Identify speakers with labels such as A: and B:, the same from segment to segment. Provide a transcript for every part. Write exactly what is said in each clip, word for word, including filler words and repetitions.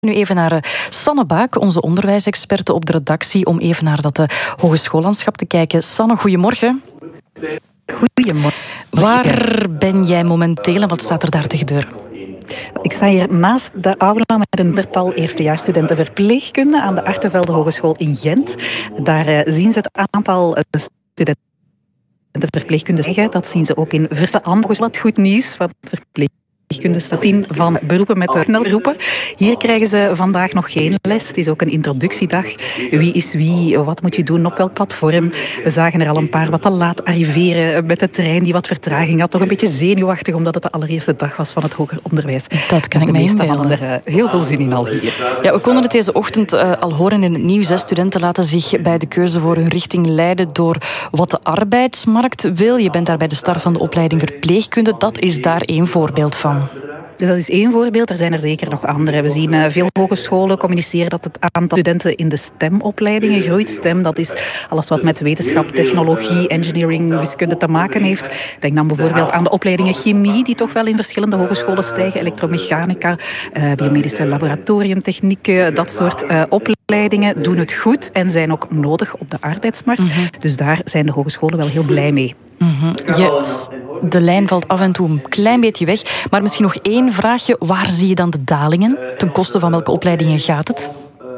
A: Nu even naar uh, Sanne Baak, onze onderwijsexperte op de redactie, om even naar dat uh, hogeschoollandschap te kijken. Sanne, goedemorgen.
B: Goedemorgen.
A: Waar ben jij momenteel en wat staat er daar te gebeuren?
B: Ik sta hier naast de aula met een dertal eerstejaarsstudenten verpleegkunde aan de Artevelde Hogeschool in Gent. Daar uh, zien ze het aantal uh, studenten verpleegkunde zeggen. Dat zien ze ook in verse Hogeschool. Goed nieuws, want verpleegkunde staat in van beroepen met de snelroepen. Hier krijgen ze vandaag nog geen les. Het is ook een introductiedag. Wie is wie? Wat moet je doen? Op welk platform? We zagen er al een paar wat te laat arriveren met de trein die wat vertraging had. Nog een beetje zenuwachtig omdat het de allereerste dag was van het hoger onderwijs.
A: Dat kan ik me inbeelden.
B: De meesten hadden er uh, heel veel zin in al hier.
A: Ja, we konden het deze ochtend uh, al horen in het nieuws. Hè. Studenten laten zich bij de keuze voor hun richting leiden door wat de arbeidsmarkt wil. Je bent daar bij de start van de opleiding verpleegkunde. Dat is daar één voorbeeld van.
B: Dus dat is één voorbeeld, er zijn er zeker nog andere. We zien uh, veel hogescholen communiceren dat het aantal studenten in de STEM-opleidingen groeit. STEM, dat is alles wat met wetenschap, technologie, engineering, wiskunde te maken heeft. Denk dan bijvoorbeeld aan de opleidingen chemie, die toch wel in verschillende hogescholen stijgen. Elektromechanica, uh, biomedische laboratoriumtechnieken, dat soort uh, opleidingen doen het goed en zijn ook nodig op de arbeidsmarkt. Mm-hmm. Dus daar zijn de hogescholen wel heel blij mee.
A: Mm-hmm. Je, de lijn valt af en toe een klein beetje weg. Maar misschien nog één vraagje. Waar zie je dan de dalingen? Ten koste van welke opleidingen gaat het?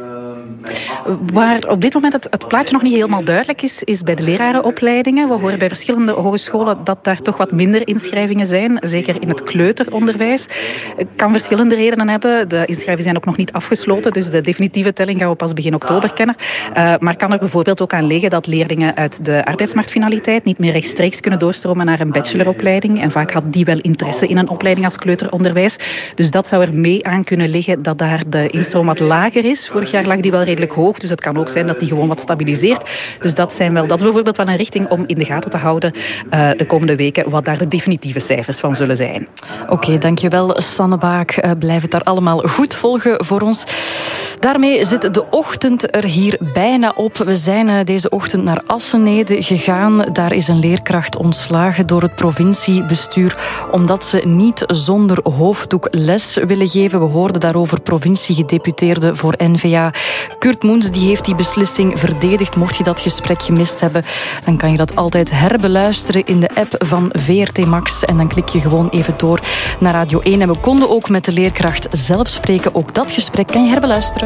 B: Waar op dit moment het, het plaatje nog niet helemaal duidelijk is, is bij de lerarenopleidingen. We horen bij verschillende hogescholen dat daar toch wat minder inschrijvingen zijn. Zeker in het kleuteronderwijs. Het kan verschillende redenen hebben. De inschrijvingen zijn ook nog niet afgesloten, dus de definitieve telling gaan we pas begin oktober kennen. Uh, maar kan er bijvoorbeeld ook aan liggen dat leerlingen uit de arbeidsmarktfinaliteit niet meer rechtstreeks kunnen doorstromen naar een bacheloropleiding. En vaak had die wel interesse in een opleiding als kleuteronderwijs. Dus dat zou er mee aan kunnen liggen dat daar de instroom wat lager is. Vorig jaar lag die wel redelijk hoog, dus het kan ook zijn dat die gewoon wat stabiliseert. Dus dat, zijn wel, dat is bijvoorbeeld wel een richting om in de gaten te houden uh, de komende weken, wat daar de definitieve cijfers van zullen zijn.
A: Oké, okay, dankjewel Sanne Baak. Uh, blijf het daar allemaal goed volgen voor ons. Daarmee zit de ochtend er hier bijna op. We zijn uh, deze ochtend naar Assenede gegaan. Daar is een leerkracht ontslagen door het provinciebestuur omdat ze niet zonder hoofddoek les willen geven. We hoorden daarover provinciegedeputeerde voor N V A Kurt Moens, die heeft die beslissing verdedigd. Mocht je dat gesprek gemist hebben, dan kan je dat altijd herbeluisteren in de app van V R T Max. En dan klik je gewoon even door naar Radio één. En we konden ook met de leerkracht zelf spreken. Ook dat gesprek kan je herbeluisteren.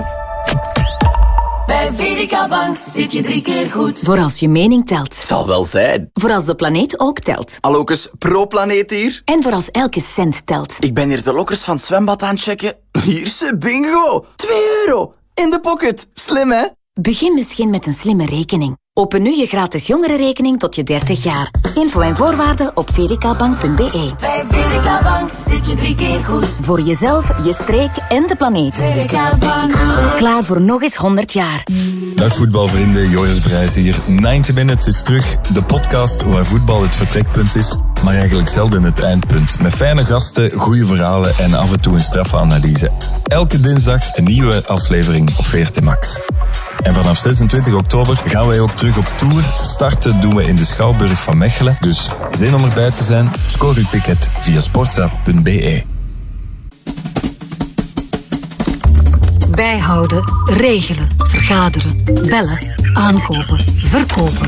C: Bij V D K Bank zit je drie keer goed.
D: Voor als je mening telt.
E: Zal wel zijn.
D: Voor als de planeet ook telt.
E: Allokes, pro-planeet hier.
D: En voor als elke cent telt.
E: Ik ben hier de lokkers van het zwembad aan het checken. Hier ze, bingo. twee euro. In de pocket. Slim, hè?
D: Begin misschien met een slimme rekening. Open nu je gratis jongerenrekening tot je dertig jaar. Info en voorwaarden op v d k bank punt b e.
C: Bij V D K Bank zit je drie keer goed.
D: Voor jezelf, je streek en de planeet.
C: V D K Bank.
D: Klaar voor nog eens honderd jaar.
F: Dag voetbalvrienden, Joris Brijs hier. negentig Minutes is terug. De podcast waar voetbal het vertrekpunt is, maar eigenlijk zelden het eindpunt. Met fijne gasten, goede verhalen en af en toe een straffe analyse. Elke dinsdag een nieuwe aflevering op V R T Max. En vanaf zesentwintig oktober gaan wij ook terug op tour. Starten doen we in de Schouwburg van Mechelen. Dus zin om erbij te zijn? Score uw ticket via sportza punt b e.
G: Bijhouden, regelen, vergaderen, bellen, aankopen, verkopen.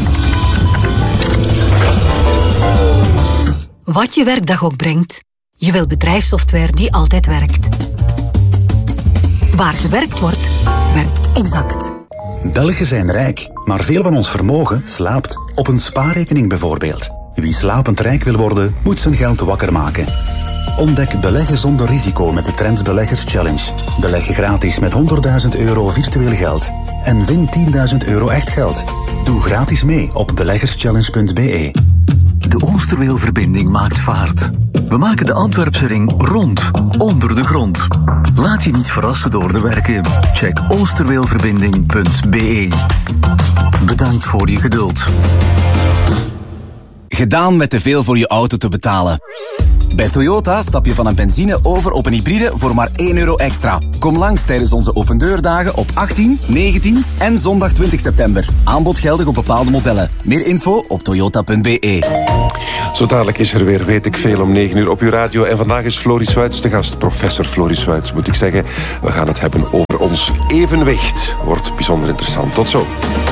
G: Wat je werkdag ook brengt, je wil bedrijfssoftware die altijd werkt. Waar gewerkt wordt, werkt Exact.
H: Belgen zijn rijk, maar veel van ons vermogen slaapt. Op een spaarrekening bijvoorbeeld. Wie slapend rijk wil worden, moet zijn geld wakker maken. Ontdek beleggen zonder risico met de Trends Beleggers Challenge. Beleg gratis met honderdduizend euro virtueel geld. En win tienduizend euro echt geld. Doe gratis mee op beleggerschallenge punt b e.
I: De Oosterweelverbinding maakt vaart. We maken de Antwerpse ring rond, onder de grond. Laat je niet verrassen door de werken. Check oosterweelverbinding punt b e. Bedankt voor je geduld.
J: Gedaan met te veel voor je auto te betalen. Bij Toyota stap je van een benzine over op een hybride voor maar één euro extra. Kom langs tijdens onze opendeurdagen op achttien, negentien en zondag twintig september. Aanbod geldig op bepaalde modellen. Meer info op toyota punt b e.
K: Zo dadelijk is er weer Weet ik Veel om negen uur op uw radio. En vandaag is Floris Swyts de gast. Professor Floris Swyts, moet ik zeggen. We gaan het hebben over ons evenwicht. Wordt bijzonder interessant. Tot zo.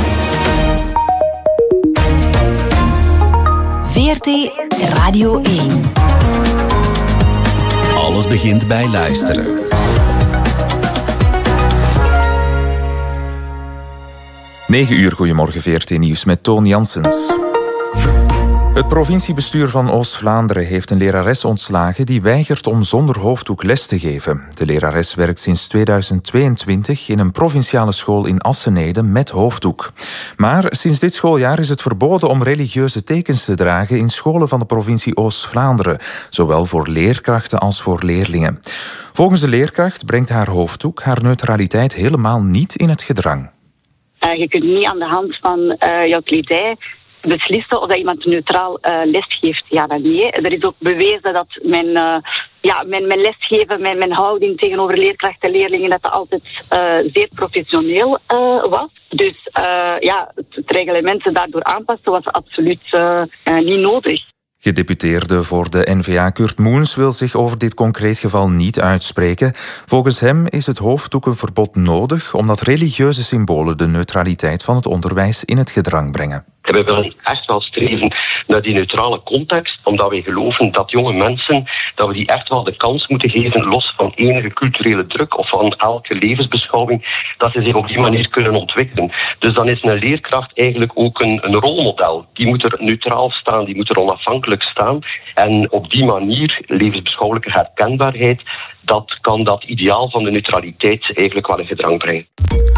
D: V R T Radio één.
L: Alles begint bij luisteren.
M: negen uur, goedemorgen V R T Nieuws met Toon Janssens. Het provinciebestuur van Oost-Vlaanderen heeft een lerares ontslagen die weigert om zonder hoofddoek les te geven. De lerares werkt sinds tweeduizend tweeëntwintig in een provinciale school in Assenede met hoofddoek. Maar sinds dit schooljaar is het verboden om religieuze tekens te dragen in scholen van de provincie Oost-Vlaanderen, zowel voor leerkrachten als voor leerlingen. Volgens de leerkracht brengt haar hoofddoek haar neutraliteit helemaal niet in het gedrang.
N: Uh, je kunt niet aan de hand van uh, jouw kledij beslissen of dat iemand neutraal uh, lesgeeft. Ja, dan nee. Er is ook bewezen dat mijn, uh, ja, mijn, mijn lesgeven, mijn, mijn houding tegenover leerkrachten en leerlingen, dat dat altijd uh, zeer professioneel uh, was. Dus uh, ja, het, het reglement daardoor aanpassen was absoluut uh, uh, niet nodig.
M: Gedeputeerde voor de N V A Kurt Moens wil zich over dit concreet geval niet uitspreken. Volgens hem is het hoofddoekenverbod nodig omdat religieuze symbolen de neutraliteit van het onderwijs in het gedrang brengen.
O: We willen echt wel streven naar die neutrale context, omdat wij geloven dat jonge mensen, dat we die echt wel de kans moeten geven, los van enige culturele druk of van elke levensbeschouwing, dat ze zich op die manier kunnen ontwikkelen. Dus dan is een leerkracht eigenlijk ook een, een rolmodel. Die moet er neutraal staan, die moet er onafhankelijk staan. En op die manier, levensbeschouwelijke herkenbaarheid, dat kan dat ideaal van de neutraliteit eigenlijk wel in gedrang brengen.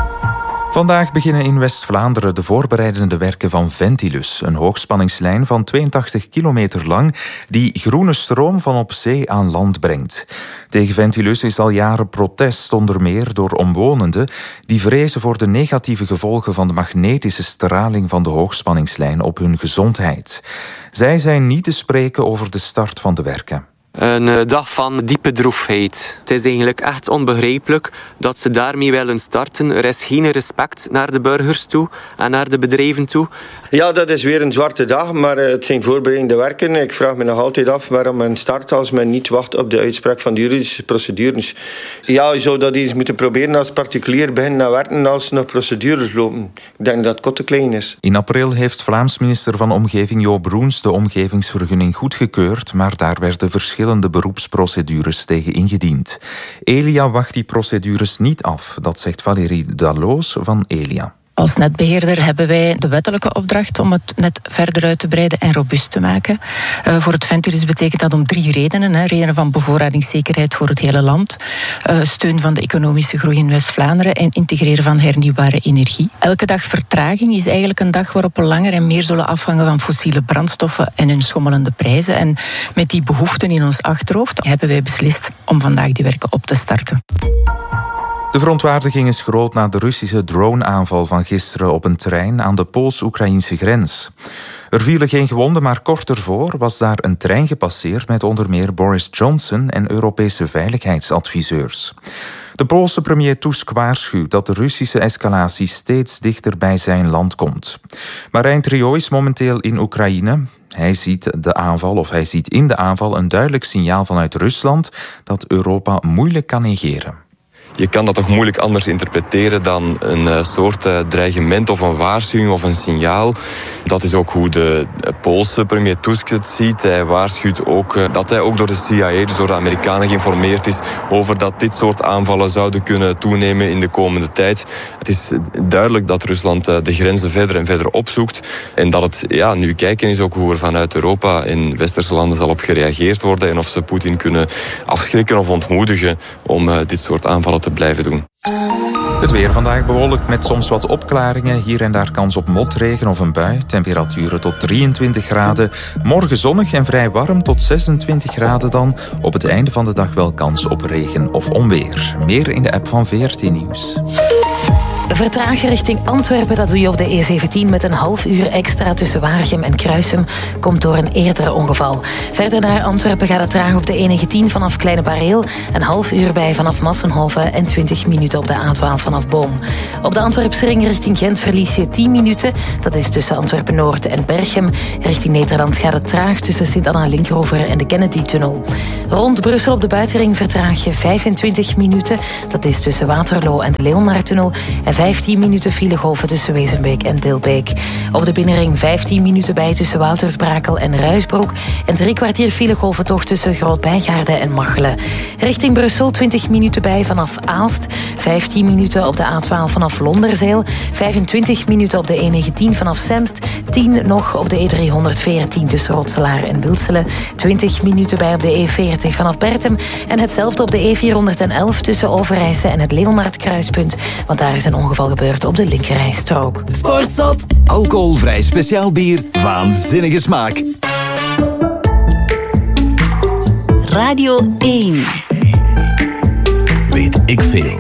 M: Vandaag beginnen in West-Vlaanderen de voorbereidende werken van Ventilus, een hoogspanningslijn van tweeëntachtig kilometer lang die groene stroom van op zee aan land brengt. Tegen Ventilus is al jaren protest, onder meer door omwonenden die vrezen voor de negatieve gevolgen van de magnetische straling van de hoogspanningslijn op hun gezondheid. Zij zijn niet te spreken over de start van de werken.
P: Een dag van diepe droefheid. Het is eigenlijk echt onbegrijpelijk dat ze daarmee willen starten. Er is geen respect naar de burgers toe en naar de bedrijven toe.
Q: Ja, dat is weer een zwarte dag, maar het zijn voorbereidende werken. Ik vraag me nog altijd af waarom men start als men niet wacht op de uitspraak van de juridische procedures. Ja, je zou dat eens moeten proberen als particulier beginnen naar werken als nog procedures lopen. Ik denk dat het kot te klein is.
M: In april heeft Vlaams minister van Omgeving Jo Broens de omgevingsvergunning goedgekeurd, maar daar werden verschillende beroepsprocedures tegen ingediend. Elia wacht die procedures niet af, dat zegt Valérie Dalloos van Elia.
R: Als netbeheerder hebben wij de wettelijke opdracht om het net verder uit te breiden en robuust te maken. Uh, voor het Ventilus betekent dat om drie redenen. Hè. Redenen van bevoorradingszekerheid voor het hele land, uh, steun van de economische groei in West-Vlaanderen en integreren van hernieuwbare energie. Elke dag vertraging is eigenlijk een dag waarop we langer en meer zullen afhangen van fossiele brandstoffen en hun schommelende prijzen. En met die behoeften in ons achterhoofd hebben wij beslist om vandaag die werken op te starten.
M: De verontwaardiging is groot na de Russische drone-aanval van gisteren op een trein aan de Pools-Oekraïnse grens. Er vielen geen gewonden, maar kort ervoor was daar een trein gepasseerd met onder meer Boris Johnson en Europese veiligheidsadviseurs. De Poolse premier Tusk waarschuwt dat de Russische escalatie steeds dichter bij zijn land komt. Marijn Trio is momenteel in Oekraïne. Hij ziet de aanval, of hij ziet in de aanval een duidelijk signaal vanuit Rusland dat Europa moeilijk kan negeren.
S: Je kan dat toch moeilijk anders interpreteren dan een soort dreigement of een waarschuwing of een signaal. Dat is ook hoe de Poolse premier Tusk het ziet. Hij waarschuwt ook dat hij ook door de C I A, dus door de Amerikanen, geïnformeerd is over dat dit soort aanvallen zouden kunnen toenemen in de komende tijd. Het is duidelijk dat Rusland de grenzen verder en verder opzoekt. En dat het ja, nu kijken is ook hoe er vanuit Europa en westerse landen zal op gereageerd worden en of ze Poetin kunnen afschrikken of ontmoedigen om dit soort aanvallen te blijven doen.
M: Het weer vandaag bewolkt met soms wat opklaringen. Hier en daar kans op motregen of een bui. Temperaturen tot drieëntwintig graden. Morgen zonnig en vrij warm tot zesentwintig graden dan. Op het einde van de dag wel kans op regen of onweer. Meer in de app van V R T Nieuws.
T: Vertragen richting Antwerpen, dat doe je op de E zeventien met een half uur extra tussen Waregem en Kruisum. Komt door een eerder ongeval. Verder naar Antwerpen gaat het traag op de E negentien vanaf Kleine Bareel. Een half uur bij vanaf Massenhoven en twintig minuten op de A twaalf vanaf Boom. Op de Antwerpsring richting Gent verlies je tien minuten. Dat is tussen Antwerpen-Noord en Berchem. Richting Nederland gaat het traag tussen Sint-Anna-Linkeroever en de Kennedy-tunnel. Rond Brussel op de buitenring vertraag je vijfentwintig minuten. Dat is tussen Waterloo en de Leonardtunnel. En vijftien minuten filegolven tussen Wezenbeek en Dilbeek. Op de binnenring vijftien minuten bij tussen Woutersbrakel en Ruisbroek. En drie kwartier filegolven toch tussen Groot-Bijgaarden en Machelen. Richting Brussel twintig minuten bij vanaf Aalst. vijftien minuten op de A twaalf vanaf Londerzeel. vijfentwintig minuten op de E negentien vanaf Semst. tien nog op de E driehonderdveertien tussen Rotselaar en Wilselen. twintig minuten bij op de E veertig vanaf Bertem. En hetzelfde op de E vierhonderdelf tussen Overijse en het Leonardkruispunt. Want daar is een ongeval gebeurd op de linkerrijstrook.
L: Sportzot. Alcoholvrij speciaal bier. Waanzinnige smaak.
D: Radio één.
L: Weet ik veel.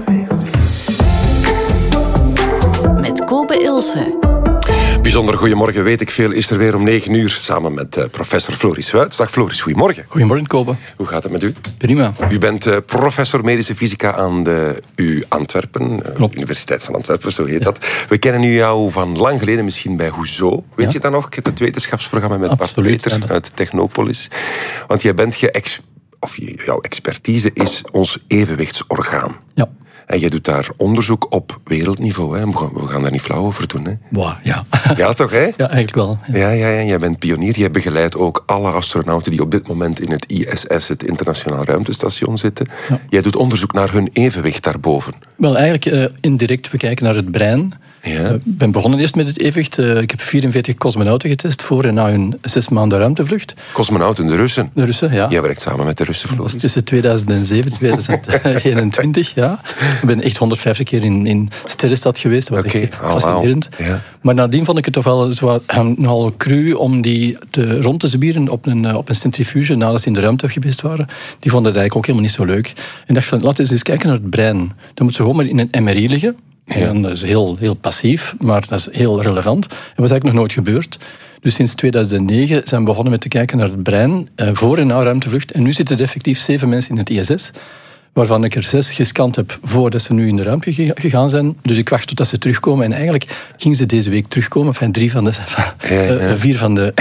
D: Met Kobe Ilse.
K: Bijzonder goedemorgen, weet ik veel, is er weer om negen uur samen met uh, professor Floris Wuits. Dag Floris, goedemorgen.
U: Goedemorgen, Kobe.
K: Hoe gaat het met u?
U: Prima.
K: U bent uh, professor medische fysica aan de U Antwerpen, uh, Universiteit van Antwerpen, zo heet ja. dat. We kennen u jou van lang geleden misschien bij Hoezo. Weet ja. je dat nog? Het wetenschapsprogramma met Bart Peters ja, uit Technopolis. Want jij bent geëx... of jouw expertise is ons evenwichtsorgaan.
U: Ja.
K: En jij doet daar onderzoek op wereldniveau. Hè? We gaan daar niet flauw over doen. Hè?
U: Wow, ja.
K: Ja, toch, hè?
U: Ja, eigenlijk wel.
K: Ja. Ja, ja, ja, jij bent pionier. Jij begeleidt ook alle astronauten die op dit moment in het I S S, het Internationaal Ruimtestation, zitten. Ja. Jij doet onderzoek naar hun evenwicht daarboven.
U: Wel, eigenlijk uh, indirect, we kijken naar het brein. Ik ja. uh, ben begonnen eerst met het evenwicht. Uh, ik heb vierenveertig cosmonauten getest voor en na hun zes maanden ruimtevlucht.
K: Cosmonauten, de Russen?
U: De Russen, ja.
K: Jij werkt samen met de Russen, Floris.
U: Dat was tussen tweeduizend zeven en tweeduizend eenentwintig, ja. Ik ben echt honderdvijftig keer in, in Sterrenstad geweest. Dat was okay. echt fascinerend. Oh, wow. ja. Maar nadien vond ik het toch wel zo, um, nogal cru om die te, rond te zwieren op een, uh, op een centrifuge nadat ze in de ruimte geweest waren. Die vonden het eigenlijk ook helemaal niet zo leuk. En dacht van, laten we eens kijken naar het brein. Dan moet ze gewoon maar in een M R I liggen. Ja. En dat is heel, heel passief, maar dat is heel relevant. En dat was eigenlijk nog nooit gebeurd. Dus sinds tweeduizend negen zijn we begonnen met te kijken naar het brein uh, voor en na ruimtevlucht. En nu zitten er effectief zeven mensen in het I S S, waarvan ik er zes gescand heb voordat ze nu in de ruimte gegaan zijn. Dus ik wacht totdat ze terugkomen. En eigenlijk gingen ze deze week terugkomen. Enfin, drie van de, ja, ja. Uh, vier van de...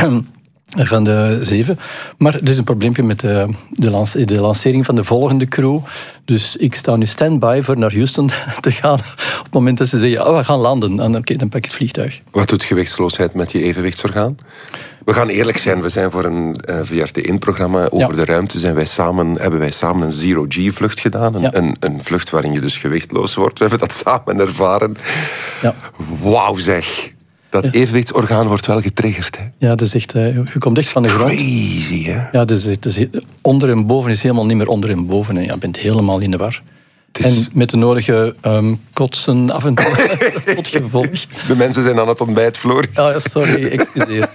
U: van de zeven. Maar er is een probleempje met de, de, lance, de lancering van de volgende crew. Dus ik sta nu stand-by voor naar Houston te gaan. Op het moment dat ze zeggen, oh, we gaan landen. En okay, dan pak ik het vliegtuig.
K: Wat doet gewichtsloosheid met je evenwichtsorgaan? We gaan eerlijk zijn, we zijn voor een uh, V R T één-programma over ja. de ruimte. Zijn wij samen, hebben wij samen een zero-G-vlucht gedaan. Een, ja. een, een vlucht waarin je dus gewichtloos wordt. We hebben dat samen ervaren.
U: Ja.
K: Wauw zeg! Dat ja. evenwichtsorgaan wordt wel getriggerd. Hè?
U: Ja, dat is echt, je komt echt van de grond.
K: Crazy, hè?
U: Ja, dus, dus onder en boven is helemaal niet meer onder en boven. En je bent helemaal in de war. Is... En met de nodige um, kotsen af en toe tot gevolg.
K: De mensen zijn aan het ontbijt, Floris.
U: Oh, sorry, excuseer.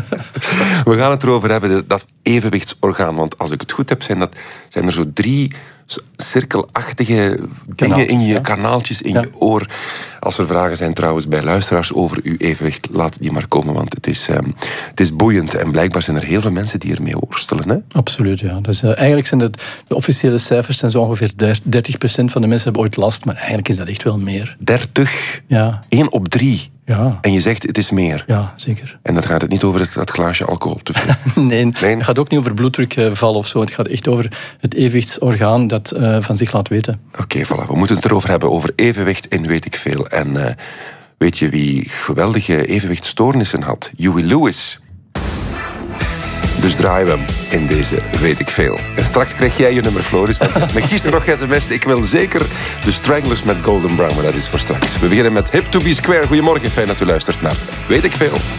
K: We gaan het erover hebben, dat evenwichtsorgaan. Want als ik het goed heb, zijn, dat, zijn er zo drie cirkelachtige dingen in je ja. kanaaltjes in ja. je oor. Als er vragen zijn trouwens bij luisteraars over uw evenwicht, laat die maar komen, want het is, um, het is boeiend. En blijkbaar zijn er heel veel mensen die ermee worstelen. Hè?
U: Absoluut, ja. Dus, uh, eigenlijk zijn het, de officiële cijfers zijn zo ongeveer dertig procent van de mensen hebben ooit last, maar eigenlijk is dat echt wel meer.
K: dertig?
U: Ja.
K: één op drie?
U: Ja.
K: En je zegt, het is meer.
U: Ja, zeker.
K: En dan gaat het niet over het, het glaasje alcohol te veel.
U: nee, nee, het gaat ook niet over bloeddrukval of zo. Het gaat echt over het evenwichtsorgaan dat uh, van zich laat weten.
K: Oké, okay, voilà. We moeten het erover hebben, over evenwicht in weet ik veel. En uh, weet je wie geweldige evenwichtstoornissen had? Huey Lewis. Dus draaien we hem in deze weet ik veel. En straks krijg jij je nummer, Floris. Want me gisteren nog sms'd. Ik wil zeker de Stranglers met Golden Brown, maar dat is voor straks. We beginnen met Hip to be Square. Goedemorgen, fijn dat u luistert naar Weet ik veel.